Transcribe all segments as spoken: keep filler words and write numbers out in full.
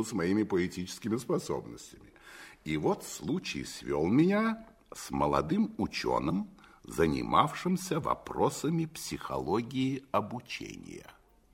поделился моими поэтическими способностями. И вот случай свел меня с молодым ученым, занимавшимся вопросами психологии обучения.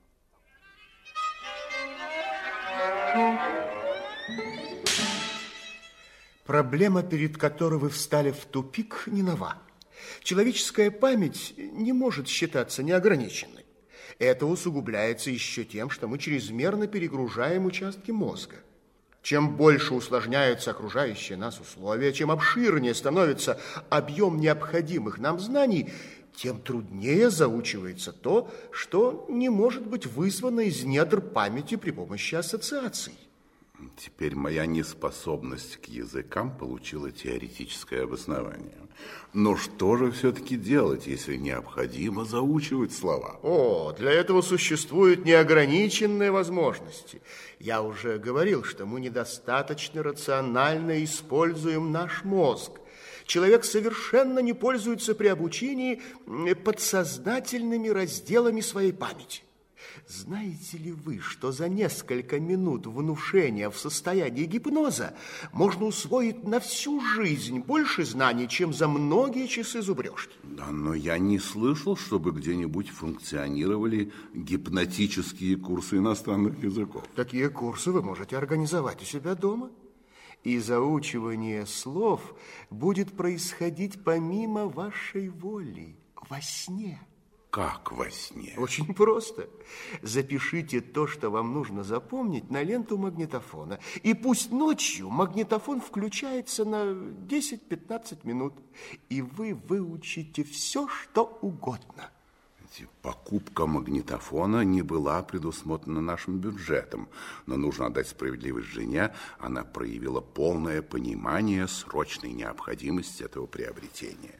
Проблема, перед которой вы встали в тупик, не нова. Человеческая память не может считаться неограниченной. Это усугубляется еще тем, что мы чрезмерно перегружаем участки мозга. Чем больше усложняются окружающие нас условия, чем обширнее становится объем необходимых нам знаний, тем труднее заучивается то, что не может быть вызвано из недр памяти при помощи ассоциаций. Теперь моя неспособность к языкам получила теоретическое обоснование. Но что же все-таки делать, если необходимо заучивать слова? О, для этого существуют неограниченные возможности. Я уже говорил, что мы недостаточно рационально используем наш мозг. Человек совершенно не пользуется при обучении подсознательными разделами своей памяти. Знаете ли вы, что за несколько минут внушения в состоянии гипноза можно усвоить на всю жизнь больше знаний, чем за многие часы зубрежки? Да, но я не слышал, чтобы где-нибудь функционировали гипнотические курсы иностранных языков. Такие курсы вы можете организовать у себя дома. И заучивание слов будет происходить помимо вашей воли, во сне. Как во сне? Очень просто. Запишите то, что вам нужно запомнить, на ленту магнитофона. И пусть ночью магнитофон включается на десять-пятнадцать минут. И вы выучите все, что угодно. Покупка магнитофона не была предусмотрена нашим бюджетом. Но нужно отдать справедливость жене. Она проявила полное понимание срочной необходимости этого приобретения.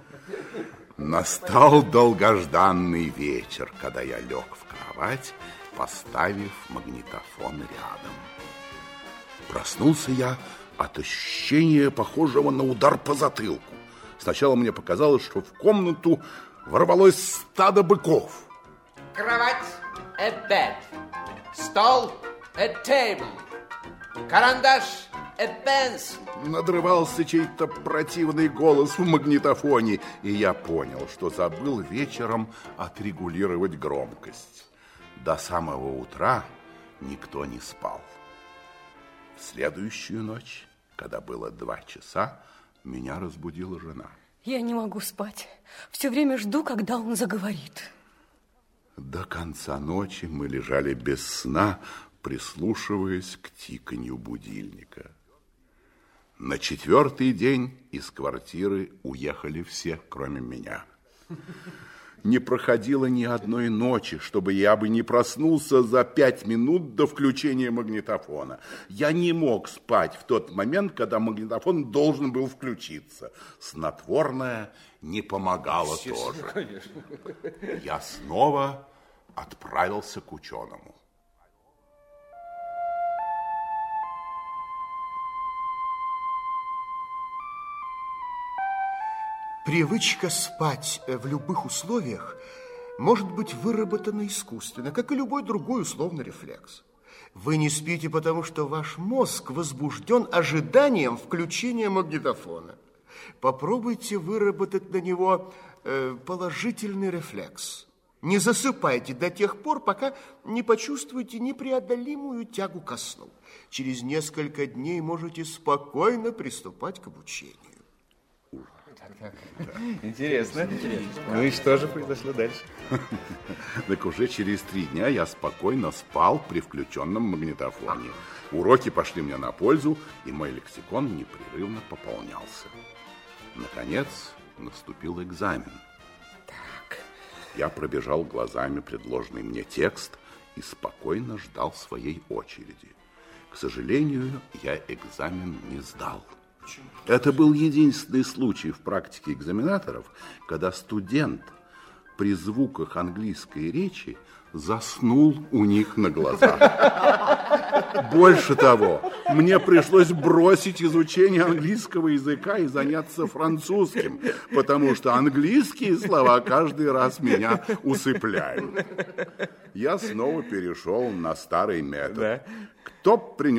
Настал долгожданный вечер, когда я лег в кровать, поставив магнитофон рядом. Проснулся я от ощущения, похожего на удар по затылку. Сначала мне показалось, что в комнату ворвалось стадо быков. Кровать – a bed. Стол – a table. Карандаш – a pencil. Надрывался чей-то противный голос в магнитофоне, и я понял, что забыл вечером отрегулировать громкость. До самого утра никто не спал. В следующую ночь, когда было два часа, меня разбудила жена. Я не могу спать. Все время жду, когда он заговорит. До конца ночи мы лежали без сна, прислушиваясь к тиканью будильника. На четвертый день из квартиры уехали все, кроме меня. Не проходило ни одной ночи, чтобы я бы не проснулся за пять минут до включения магнитофона. Я не мог спать в тот момент, когда магнитофон должен был включиться. Снотворное не помогало тоже. Конечно. Я снова отправился к ученому. Привычка спать в любых условиях может быть выработана искусственно, как и любой другой условный рефлекс. Вы не спите, потому что ваш мозг возбужден ожиданием включения магнитофона. Попробуйте выработать на него э, положительный рефлекс. Не засыпайте до тех пор, пока не почувствуете непреодолимую тягу ко сну. Через несколько дней можете спокойно приступать к обучению. Интересно. Ну и что же произошло дальше? Так уже через три дня я спокойно спал при включенном магнитофоне. Уроки пошли мне на пользу, и мой лексикон непрерывно пополнялся. Наконец наступил экзамен. Так. Я пробежал глазами предложенный мне текст и спокойно ждал своей очереди. К сожалению, я экзамен не сдал. Это был единственный случай в практике экзаменаторов, когда студент при звуках английской речи заснул у них на глазах. Больше того, мне пришлось бросить изучение английского языка и заняться французским, потому что английские слова каждый раз меня усыпляют. Я снова перешел на старый метод. Да. Кто принес